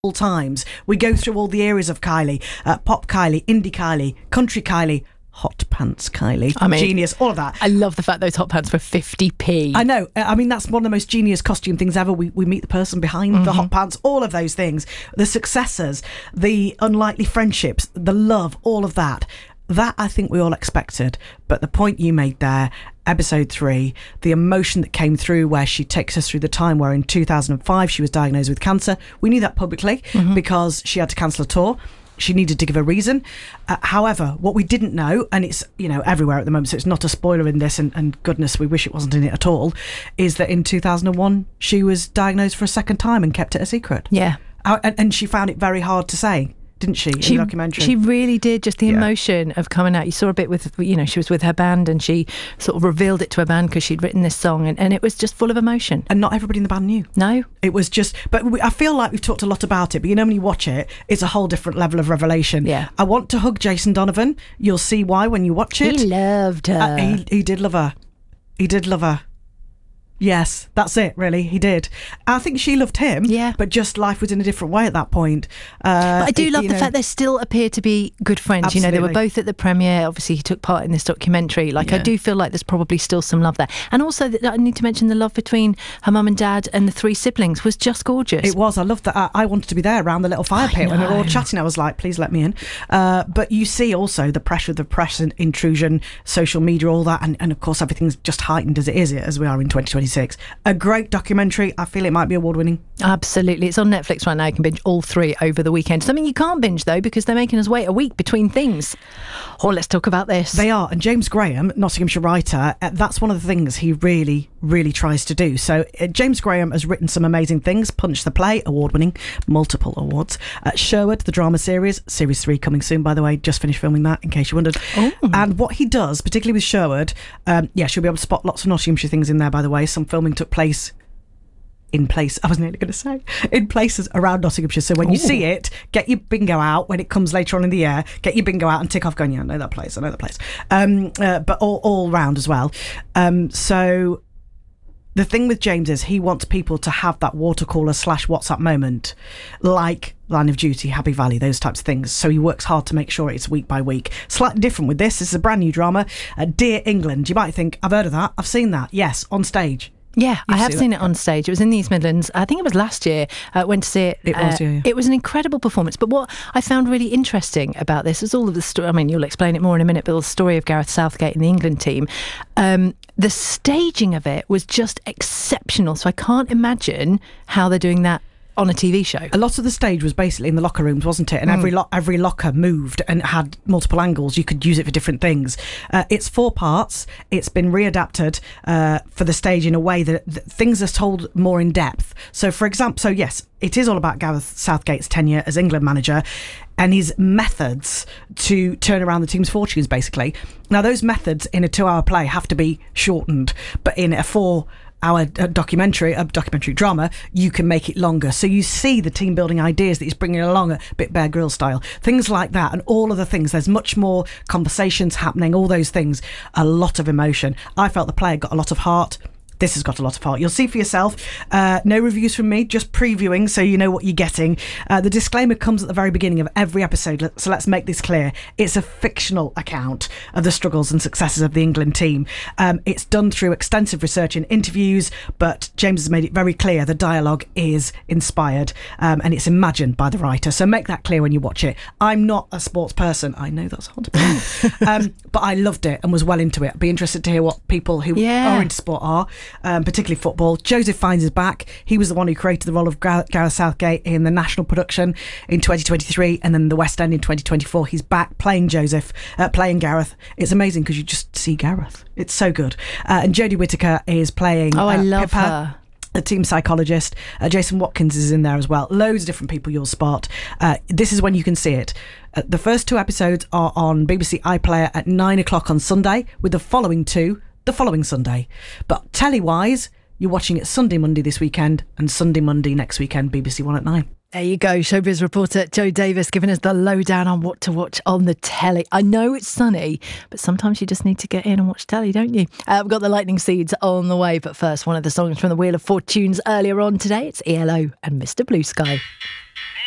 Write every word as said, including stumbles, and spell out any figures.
all times. We go through all the eras of Kylie, uh, pop Kylie, indie Kylie, country Kylie, hot pants Kylie, I mean, genius, all of that. I love the fact those hot pants were fifty p. I know. I mean, that's one of the most genius costume things ever. We we meet the person behind mm-hmm. the hot pants, all of those things, the successes, the unlikely friendships, the love, all of that. That I think we all expected. But the point you made there, episode three, the emotion that came through where she takes us through the time where in two thousand five she was diagnosed with cancer. We knew that publicly mm-hmm. because she had to cancel a tour. She needed to give a reason. Uh, however, what we didn't know, and it's, you know, everywhere at the moment, so it's not a spoiler in this, and, and goodness, we wish it wasn't in it at all, is that in two thousand one, she was diagnosed for a second time and kept it a secret. Yeah. Uh, and, and she found it very hard to say, didn't she, in she, the documentary? She really did. Just the yeah. emotion of coming out. You saw a bit with, you know, she was with her band and she sort of revealed it to her band because she'd written this song, and, and it was just full of emotion. And not everybody in the band knew. No. It was just, but we, I feel like we've talked a lot about it, but you know when you watch it, it's a whole different level of revelation. Yeah. I want to hug Jason Donovan. You'll see why when you watch it. He loved her. Uh, he, he did love her. He did love her. Yes, that's it, really. He did. I think she loved him, yeah. but just life was in a different way at that point. Uh, but I do love you the know, fact they still appear to be good friends. Absolutely. You know, they were both at the premiere. Obviously, he took part in this documentary. Like, yeah. I do feel like there's probably still some love there. And also, I need to mention the love between her mum and dad and the three siblings was just gorgeous. It was. I loved that. I, I wanted to be there around the little fire pit when they were all chatting. I was like, please let me in. Uh, but you see also the pressure of the press and intrusion, social media, all that. And, and of course, everything's just heightened as it is, as we are in twenty twenty-six. A great documentary. I feel it might be award winning. Absolutely. It's on Netflix right now. You can binge all three over the weekend. Something you can't binge though, because they're making us wait a week between things. Oh, let's talk about this. They are. And James Graham, Nottinghamshire writer, uh, that's one of the things he really, really tries to do. So uh, James Graham has written some amazing things. Punch the Play, award winning, multiple awards. Uh, Sherwood, the drama series, series three coming soon, by the way. Just finished filming that, in case you wondered. Oh. And what he does, particularly with Sherwood, um, yeah, she'll be able to spot lots of Nottinghamshire things in there, by the way. Some filming took place in place, I was nearly going to say, in places around Nottinghamshire. So when Ooh. you see it, get your bingo out when it comes later on in the year. Get your bingo out and tick off going, yeah, I know that place, I know that place. Um, uh, but all, all round as well. Um, so the thing with James is he wants people to have that water cooler slash WhatsApp moment, like Line of Duty, Happy Valley, those types of things. So he works hard to make sure it's week by week. Slightly different with this. This is a brand new drama. Uh, Dear England. You might think, I've heard of that. I've seen that. Yes, on stage. Yeah, You've I have seen seen it. it on stage. It was in the East Midlands. I think it was last year. I uh, went to see it. It was, uh, yeah, yeah. It was an incredible performance. But what I found really interesting about this is all of the story. I mean, you'll explain it more in a minute, but the story of Gareth Southgate and the England team. Um, the staging of it was just exceptional. So I can't imagine how they're doing that on a T V show. A lot of the stage was basically in the locker rooms, wasn't it? And mm. every lo- every locker moved and had multiple angles. You could use it for different things. Uh, it's four parts. It's been readapted uh, for the stage in a way that, that things are told more in depth. So, for example, so yes, it is all about Gareth Southgate's tenure as England manager and his methods to turn around the team's fortunes, basically. Now, those methods in a two-hour play have to be shortened, but in a four our uh, documentary, a documentary drama, you can make it longer. So you see the team building ideas that he's bringing along, a bit Bear Grylls style, things like that, and all of the things. There's much more conversations happening, all those things, a lot of emotion. I felt the play got a lot of heart. This has got a lot of heart. You'll see for yourself. Uh, no reviews from me, just previewing so you know what you're getting. Uh, the disclaimer comes at the very beginning of every episode, so let's make this clear. It's a fictional account of the struggles and successes of the England team. Um, it's done through extensive research and interviews, but James has made it very clear the dialogue is inspired um, and it's imagined by the writer. So make that clear when you watch it. I'm not a sports person. I know that's hard to believe. um, but I loved it and was well into it. I'd be interested to hear what people who yeah. are into sport are. Um, particularly football. Joseph Fiennes is back. He was the one who created the role of Gar- Gareth Southgate in the national production in twenty twenty-three and then the West End in twenty twenty-four. He's back playing Joseph, uh, playing Gareth. It's amazing because you just see Gareth. It's so good. Uh, and Jodie Whittaker is playing Oh, I uh, love Pippa, her. a team psychologist. Uh, Jason Watkins is in there as well. Loads of different people you'll spot. Uh, this is when you can see it. Uh, the first two episodes are on B B C iPlayer at nine o'clock on Sunday, with the following two the following Sunday. But telly-wise, you're watching it Sunday, Monday this weekend, and Sunday, Monday next weekend, B B C One at nine. There you go, showbiz reporter Joe Davis giving us the lowdown on what to watch on the telly. I know it's sunny, but sometimes you just need to get in and watch telly, don't you? Uh, we've got the lightning seeds on the way, but first, one of the songs from the Wheel of Fortunes earlier on today. It's E L O and Mister Blue Sky.